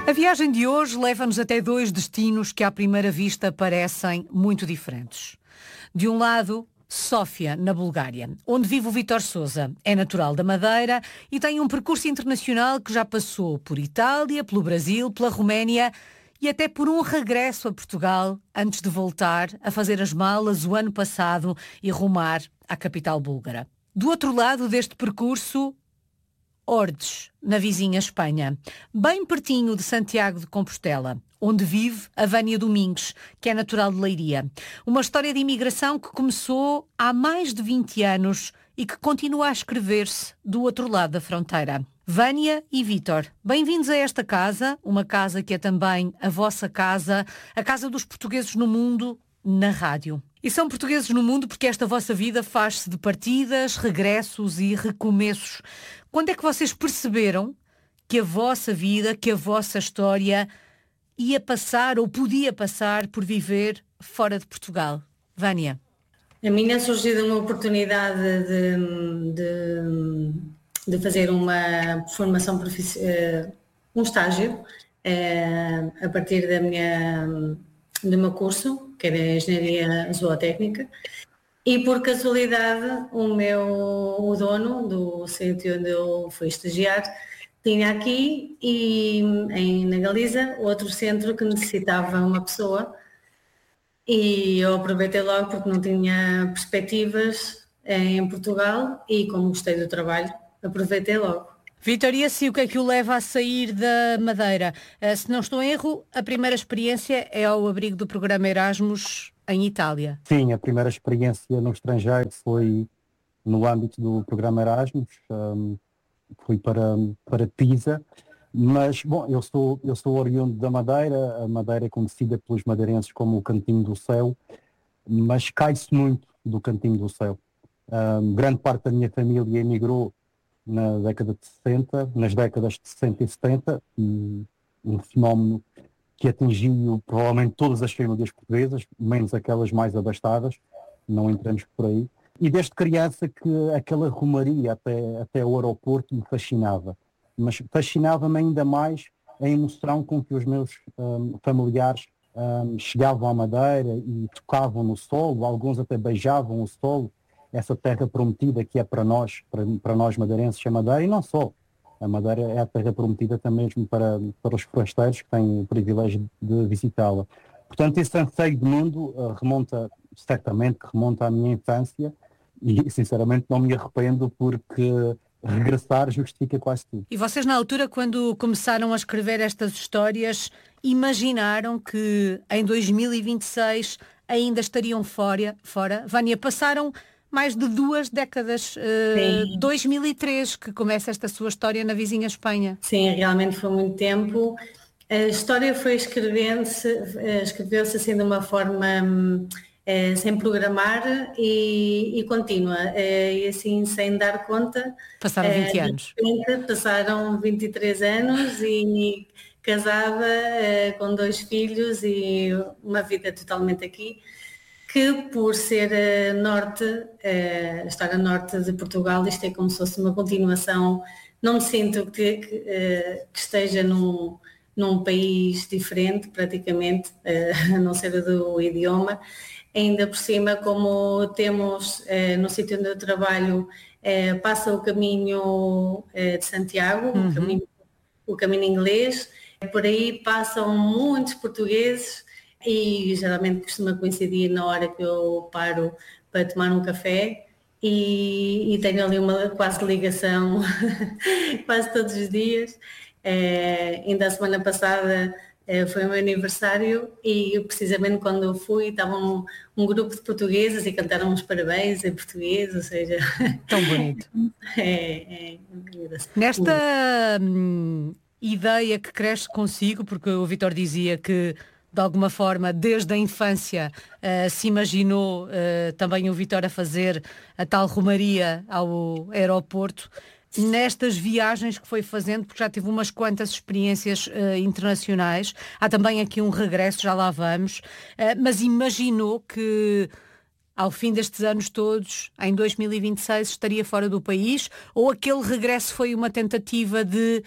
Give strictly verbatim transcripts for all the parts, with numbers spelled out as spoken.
A viagem de hoje leva-nos até dois destinos que à primeira vista parecem muito diferentes. De um lado, Sófia, na Bulgária, onde vive o Vítor Sousa. É natural da Madeira e tem um percurso internacional que já passou por Itália, pelo Brasil, pela Roménia e até por um regresso a Portugal antes de voltar a fazer as malas o ano passado e rumar à capital búlgara. Do outro lado deste percurso, Ordes, na vizinha Espanha, bem pertinho de Santiago de Compostela, onde vive a Vânia Domingues, que é natural de Leiria. Uma história de imigração que começou há mais de vinte anos e que continua a escrever-se do outro lado da fronteira. Vânia e Vítor, bem-vindos a esta casa, uma casa que é também a vossa casa, a casa dos portugueses no mundo, na rádio. E são portugueses no mundo porque esta vossa vida faz-se de partidas, regressos e recomeços. Quando é que vocês perceberam que a vossa vida, que a vossa história ia passar ou podia passar por viver fora de Portugal? Vânia. A mim é surgida uma oportunidade de, de, de fazer uma formação profissional, um estágio, a partir da minha, do meu curso, que era Engenharia Zootécnica, e por casualidade o meu o dono do sítio onde eu fui estagiar tinha aqui e em, na Galiza outro centro que necessitava uma pessoa e eu aproveitei logo porque não tinha perspectivas em Portugal e como gostei do trabalho, aproveitei logo. Vítor, e assim o que é que o leva a sair da Madeira? Uh, se não estou em erro, a primeira experiência é ao abrigo do programa Erasmus em Itália. Sim, a primeira experiência no estrangeiro foi no âmbito do programa Erasmus, um, fui para, para Pisa, mas, bom, eu sou, eu sou oriundo da Madeira, a Madeira é conhecida pelos madeirenses como o Cantinho do Céu, mas cai-se muito do Cantinho do Céu. Um, grande parte da minha família emigrou na década de sessenta, nas décadas de sessenta e setenta, um, um fenómeno que atingiu provavelmente todas as famílias portuguesas, menos aquelas mais abastadas, não entramos por aí. E desde criança que aquela rumaria até, até o aeroporto me fascinava. Mas fascinava-me ainda mais a emoção com que os meus um, familiares um, chegavam à Madeira e tocavam no solo, alguns até beijavam o solo, essa terra prometida que é para nós, para, para nós madeirenses, a Madeira, e não só. A Madeira é a terra prometida também mesmo para, para os forasteiros que têm o privilégio de visitá-la. Portanto, esse anseio de mundo uh, remonta, certamente, remonta à minha infância e, sinceramente, não me arrependo porque regressar justifica quase tudo. E vocês, na altura, quando começaram a escrever estas histórias, imaginaram que em dois mil e vinte e seis ainda estariam fora? fora? Vânia, passaram mais de duas décadas, uh, dois mil e três, que começa esta sua história na vizinha Espanha. Sim, realmente foi muito tempo. A história foi escrevendo-se, escreveu-se assim de uma forma uh, sem programar e, e contínua, uh, e assim sem dar conta. Passaram vinte uh, anos. Repente, passaram vinte e três anos e casada, uh, com dois filhos e uma vida totalmente aqui. Que por ser uh, norte, uh, estar a norte de Portugal, isto é como se fosse uma continuação, não me sinto que, que, uh, que esteja num, num país diferente praticamente, uh, a não ser do idioma, ainda por cima como temos uh, no sítio onde eu trabalho, uh, passa o caminho uh, de Santiago, uhum. o, caminho, o caminho inglês, por aí passam muitos portugueses, e geralmente costuma coincidir na hora que eu paro para tomar um café e, e tenho ali uma quase ligação quase todos os dias. É, ainda a semana passada é, foi o meu aniversário e precisamente quando eu fui estava um, um grupo de portugueses e cantaram uns parabéns em português, ou seja... Tão bonito. É, é, Nesta hum, ideia que cresce consigo, porque o Vítor dizia que de alguma forma, desde a infância, uh, se imaginou uh, também o Vítor a fazer a tal romaria ao aeroporto. Nestas viagens que foi fazendo, porque já teve umas quantas experiências uh, internacionais, há também aqui um regresso, já lá vamos, uh, mas imaginou que ao fim destes anos todos, em dois mil e vinte e seis, estaria fora do país, ou aquele regresso foi uma tentativa de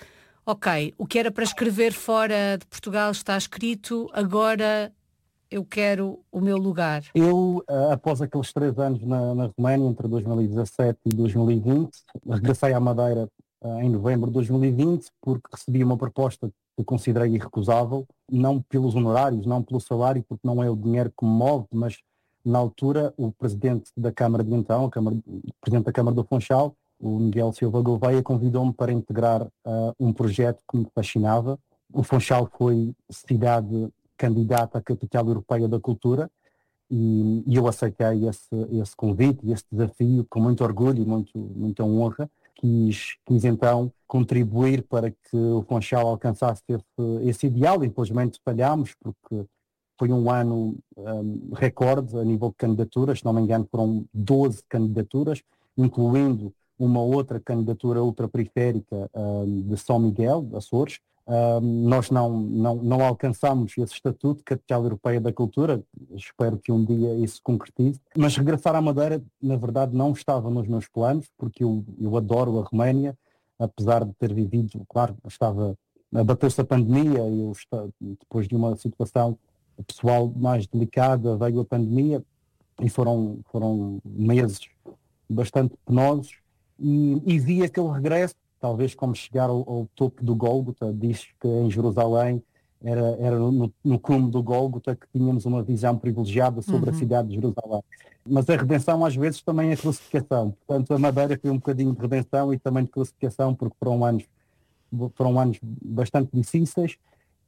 ok, o que era para escrever fora de Portugal está escrito, agora eu quero o meu lugar? Eu, uh, após aqueles três anos na, na Roménia, entre dois mil e dezassete e dois mil e vinte, regressei à Madeira uh, em novembro de dois mil e vinte, porque recebi uma proposta que considerei irrecusável, não pelos honorários, não pelo salário, porque não é o dinheiro que me move, mas na altura o presidente da Câmara de então, a Câmara, o presidente da Câmara do Funchal, o Miguel Silva Gouveia, convidou-me para integrar uh, um projeto que me fascinava. O Funchal foi cidade candidata à Capital Europeia da Cultura e, e eu aceitei esse, esse convite e esse desafio com muito orgulho e muito, muita honra. Quis, quis então contribuir para que o Funchal alcançasse esse, esse ideal. Infelizmente falhámos, porque foi um ano um, recorde a nível de candidaturas. Se não me engano, foram doze candidaturas, incluindo uma outra candidatura ultraperiférica um, de São Miguel, Açores. Um, nós não, não, não alcançamos esse estatuto de Capital Europeia da Cultura, espero que um dia isso se concretize, mas regressar à Madeira, na verdade, não estava nos meus planos, porque eu, eu adoro a Roménia, apesar de ter vivido, claro, estava, bateu-se a pandemia, eu estava, depois de uma situação pessoal mais delicada, veio a pandemia e foram, foram meses bastante penosos, e, e vi aquele regresso, talvez como chegar ao, ao topo do Gólgota. Diz que em Jerusalém era, era no, no cume do Gólgota que tínhamos uma visão privilegiada sobre uhum. a cidade de Jerusalém. Mas a redenção às vezes também é crucificação. Portanto, a Madeira foi um bocadinho de redenção e também de crucificação, porque foram anos, foram anos bastante difíceis.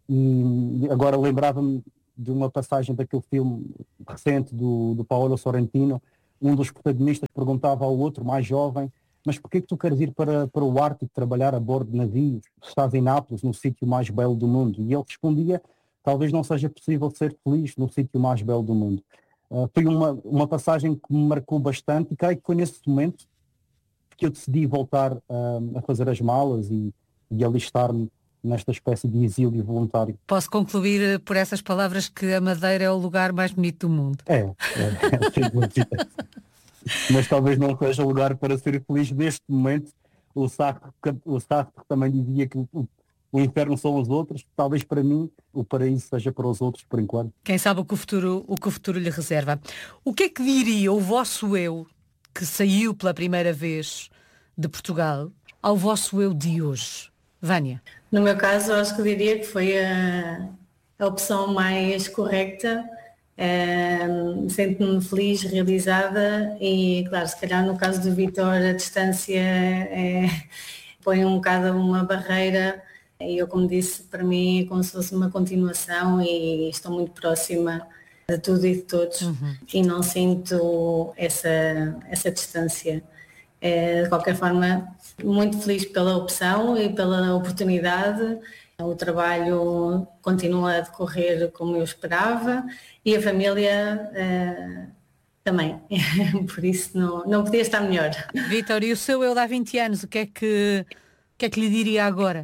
E agora lembrava-me de uma passagem daquele filme recente do, do Paolo Sorrentino. Um dos protagonistas perguntava ao outro, mais jovem: mas porquê que tu queres ir para, para o Ártico trabalhar a bordo de navios? Estás em Nápoles, no sítio mais belo do mundo. E ele respondia: talvez não seja possível ser feliz no sítio mais belo do mundo. Uh, foi uma, uma passagem que me marcou bastante, e creio que foi nesse momento que eu decidi voltar uh, a fazer as malas e, e alistar-me nesta espécie de exílio voluntário. Posso concluir por essas palavras que a Madeira é o lugar mais bonito do mundo? É, é, é mas talvez não seja lugar para ser feliz neste momento. O Sartre, o Sartre também dizia que o, o inferno são os outros. Talvez para mim o paraíso seja para os outros por enquanto. Quem sabe o que o futuro, o que o futuro lhe reserva. O que é que diria o vosso eu que saiu pela primeira vez de Portugal ao vosso eu de hoje? Vânia? No meu caso, acho que diria que foi a, a opção mais correta. Uh, sinto-me feliz, realizada e, claro, se calhar no caso do Vítor a distância é, põe um bocado uma barreira e eu, como disse, para mim é como se fosse uma continuação e estou muito próxima de tudo e de todos uhum. e não sinto essa, essa distância. É, de qualquer forma, muito feliz pela opção e pela oportunidade. O trabalho continua a decorrer como eu esperava e a família uh, também. Por isso não, não podia estar melhor. Vítor, e o seu eu de há vinte anos, o que é que, o que, é que lhe diria agora?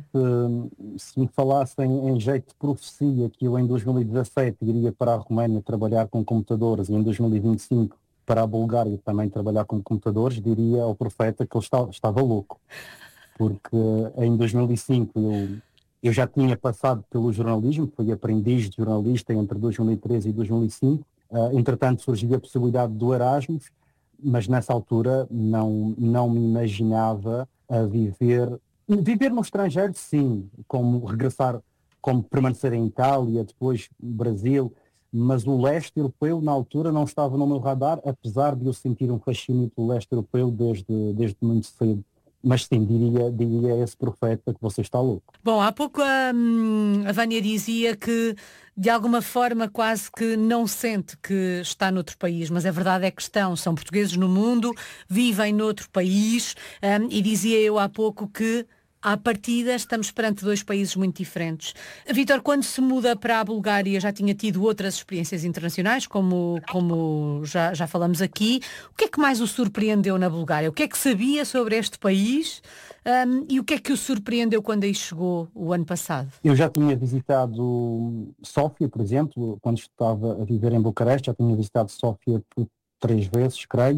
Se, se me falassem em jeito de profecia que eu em dois mil e dezassete iria para a Roménia trabalhar com computadores e em dois mil e vinte e cinco para a Bulgária também trabalhar com computadores, diria ao profeta que ele estava, estava louco. Porque em dois mil e cinco eu... Eu já tinha passado pelo jornalismo, fui aprendiz de jornalista entre dois mil e treze e dois mil e cinco. Uh, entretanto, surgiu a possibilidade do Erasmus, mas nessa altura não, não me imaginava a viver... Viver no estrangeiro, sim, como regressar, como permanecer em Itália, depois Brasil, mas o leste europeu, na altura, não estava no meu radar, apesar de eu sentir um fascínio pelo leste europeu desde, desde muito cedo. Mas sim, diria, diria a esse profeta que você está louco. Bom, há pouco a, a Vânia dizia que de alguma forma quase que não sente que está noutro país, mas a verdade é que estão, são portugueses no mundo, vivem noutro país um, e dizia eu há pouco que à partida estamos perante dois países muito diferentes. Vítor, quando se muda para a Bulgária já tinha tido outras experiências internacionais, como, como já, já falamos aqui. O que é que mais o surpreendeu na Bulgária? O que é que sabia sobre este país um, e o que é que o surpreendeu quando aí chegou o ano passado? Eu já tinha visitado Sófia, por exemplo, quando estava a viver em Bucareste, já tinha visitado Sófia por três vezes, creio.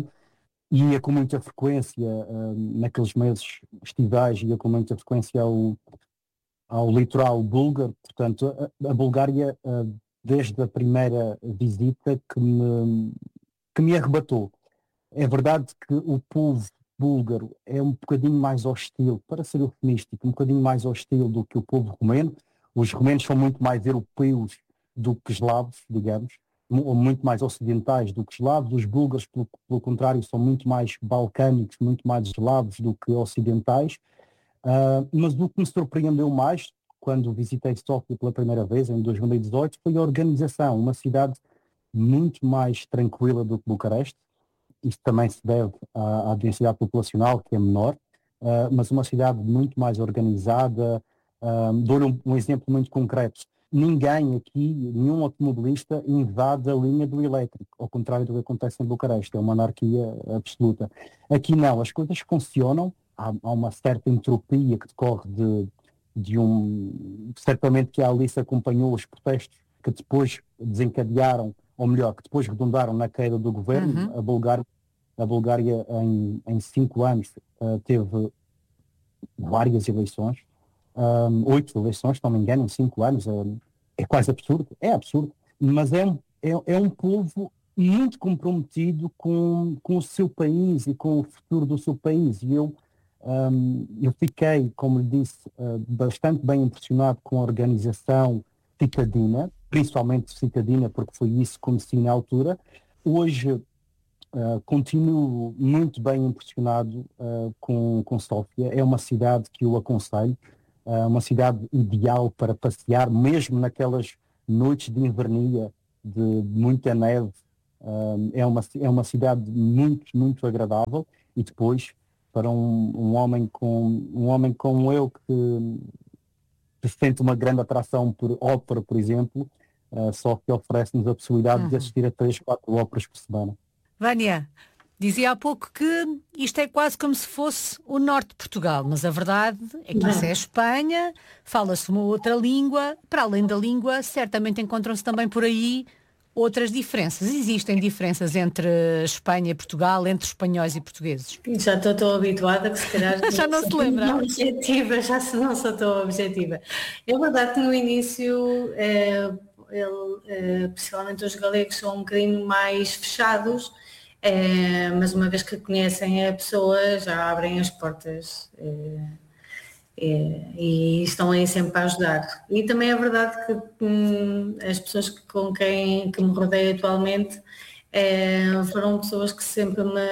Ia com muita frequência, uh, naqueles meses estivais, ia com muita frequência ao, ao litoral búlgaro. Portanto, a, a Bulgária, uh, desde a primeira visita, que me, que me arrebatou. É verdade que o povo búlgaro é um bocadinho mais hostil, para ser eufemístico, um bocadinho mais hostil do que o povo romeno. Os romenos são muito mais europeus do que eslavos, digamos, ou muito mais ocidentais do que eslavos. Os búlgaros, pelo, pelo contrário, são muito mais balcânicos, muito mais eslavos do que ocidentais. Uh, mas o que me surpreendeu mais, quando visitei Sófia pela primeira vez, em dois mil e dezoito, foi a organização. Uma cidade muito mais tranquila do que Bucareste. Isto também se deve à, à densidade populacional, que é menor, uh, mas uma cidade muito mais organizada. Uh, dou-lhe um, um exemplo muito concreto. Ninguém aqui, nenhum automobilista invade a linha do elétrico, ao contrário do que acontece em Bucareste. É uma anarquia absoluta. Aqui não, as coisas funcionam, há, há uma certa entropia que decorre de, de um... Certamente que a Alice acompanhou os protestos que depois desencadearam, ou melhor, que depois redundaram na queda do governo. Uhum. A Bulgária, a Bulgária em, em cinco anos, uh, teve várias eleições, um, oito eleições, se não me engano, em cinco anos. Uh, é quase absurdo, é absurdo, mas é um, é, é um povo muito comprometido com, com o seu país e com o futuro do seu país. E eu, um, eu fiquei, como lhe disse, uh, bastante bem impressionado com a organização citadina, principalmente citadina, porque foi isso que conheci na altura. Hoje uh, continuo muito bem impressionado uh, com, com Sófia. É uma cidade que eu aconselho, uh, uma cidade ideal para passear, mesmo naquelas noites de invernia, de muita neve. Uh, é, uma, é uma cidade muito, muito agradável. E depois, para um, um, homem, com, um homem como eu, que que sente uma grande atração por ópera, por exemplo, uh, só que oferece-nos a possibilidade uhum. de assistir a três, quatro óperas por semana. Vânia, dizia há pouco que isto é quase como se fosse o norte de Portugal, mas a verdade é que isso é Espanha, fala-se uma outra língua, para além da língua, certamente encontram-se também por aí outras diferenças. Existem diferenças entre Espanha e Portugal, entre espanhóis e portugueses? Já estou tão habituada que se calhar já não se lembra. Objetiva, já se não sou tão objetiva. É verdade que no início, é, ele, é, principalmente os galegos, são um bocadinho mais fechados, é, mas uma vez que conhecem a pessoa já abrem as portas. É, É, e estão aí sempre para ajudar. E também é verdade que hum, as pessoas com quem que me rodeio atualmente é, foram pessoas que sempre me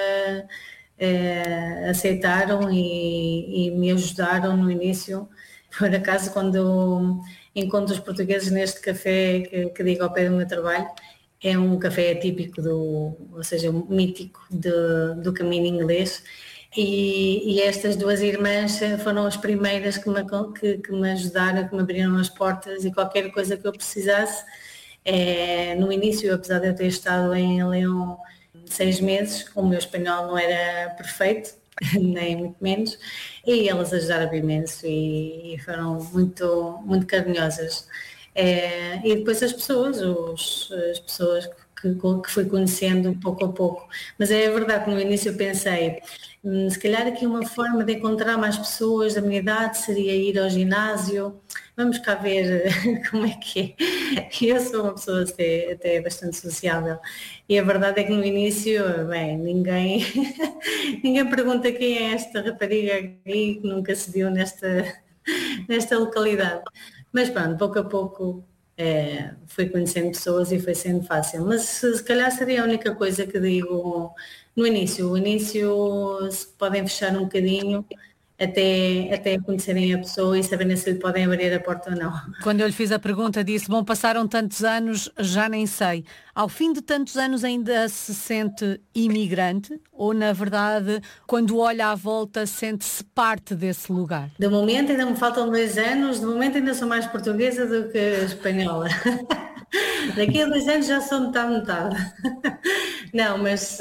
é, aceitaram e, e me ajudaram no início. Por acaso, quando encontro os portugueses neste café que, que digo ao pé do meu trabalho, é um café típico, do, ou seja, mítico de, do caminho inglês. E, e estas duas irmãs foram as primeiras que me, que, que me ajudaram, que me abriram as portas, e qualquer coisa que eu precisasse. É, no início, apesar de eu ter estado em Leão seis meses, o meu espanhol não era perfeito, nem muito menos, e elas ajudaram imenso e, e foram muito, muito carinhosas. É, e depois as pessoas, os, as pessoas que, que fui conhecendo pouco a pouco. Mas é verdade que no início eu pensei, se calhar aqui uma forma de encontrar mais pessoas da minha idade seria ir ao ginásio. Vamos cá ver como é que é. Eu sou uma pessoa até, até bastante sociável. E a verdade é que no início, bem, ninguém, ninguém pergunta quem é esta rapariga aqui que nunca se viu nesta, nesta localidade. Mas pronto, pouco a pouco é, fui conhecendo pessoas e foi sendo fácil. Mas se, se calhar seria a única coisa que digo no início. O início se podem fechar um bocadinho até, até conhecerem a pessoa e saberem se lhe podem abrir a porta ou não. Quando eu lhe fiz a pergunta, disse, bom, passaram tantos anos, já nem sei. Ao fim de tantos anos ainda se sente imigrante ou, na verdade, quando olha à volta, sente-se parte desse lugar? De momento ainda me faltam dois anos, de momento ainda sou mais portuguesa do que espanhola. Daqui a dois anos já sou metade, metade. Não, mas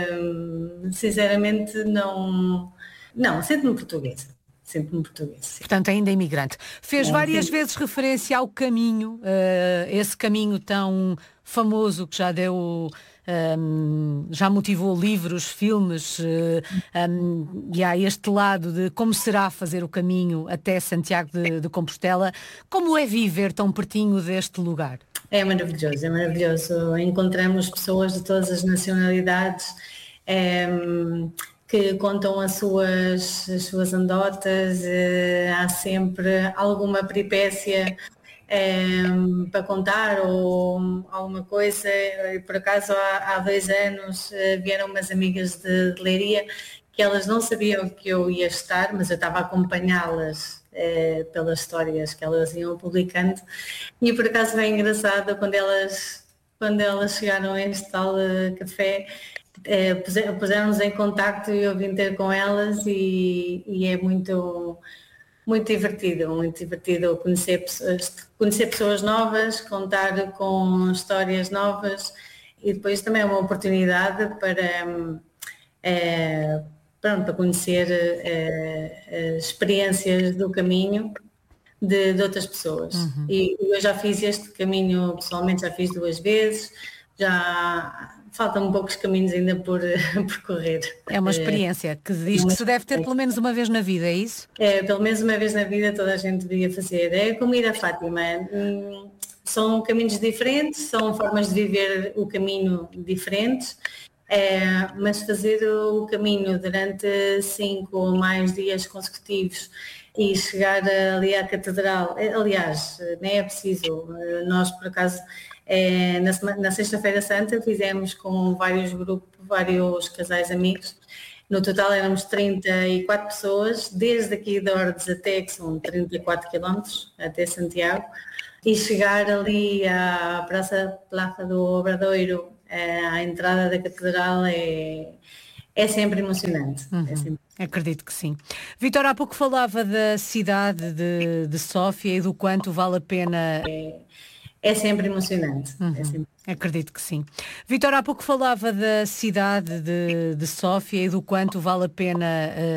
sinceramente não... Não, sinto-me portuguesa. Sinto-me portuguesa. Sim. Portanto, ainda imigrante. Fez é, várias sim. vezes referência ao caminho, uh, esse caminho tão famoso que já deu uh, um, já motivou livros, filmes, um, e há este lado de como será fazer o caminho até Santiago de, de Compostela. Como é viver tão pertinho deste lugar? É maravilhoso, é maravilhoso. Encontramos pessoas de todas as nacionalidades, é, que contam as suas, as suas anedotas, eh, há sempre alguma peripécia eh, para contar ou alguma coisa. Por acaso há, há dois anos eh, vieram umas amigas de, de Leiria que elas não sabiam que eu ia estar, mas eu estava a acompanhá-las eh, pelas histórias que elas iam publicando, e por acaso é engraçado quando elas, quando elas chegaram a este tal uh, café, eh, puseram-nos em contacto e eu vim ter com elas e, e é muito, muito divertido, muito divertido conhecer pessoas, conhecer pessoas novas, contar com histórias novas, e depois também é uma oportunidade para, é, pronto, para conhecer é, experiências do caminho de, de outras pessoas. Uhum. E eu já fiz este caminho pessoalmente, já fiz duas vezes, já faltam poucos caminhos ainda por percorrer. É uma experiência que diz que se deve ter pelo menos uma vez na vida, é isso? É, pelo menos uma vez na vida toda a gente devia fazer. É como ir a Fátima. São caminhos diferentes, são formas de viver o caminho diferentes, é, mas fazer o caminho durante cinco ou mais dias consecutivos e chegar ali à catedral, aliás, nem é preciso, nós por acaso é, na, na sexta-feira santa fizemos com vários grupos, vários casais amigos, no total éramos trinta e quatro pessoas, desde aqui de Ordes até, que são trinta e quatro quilómetros, até Santiago, e chegar ali à Praça Plaza do Obradoiro, à entrada da catedral, é, é sempre emocionante. Uhum. É sempre... Acredito que sim. Vítor, há pouco falava da cidade de, de Sófia e do quanto vale a pena... É, é sempre emocionante. Uhum. É sempre... Acredito que sim. Vítor, há pouco falava da cidade de, de Sófia e do quanto vale a pena... Uh...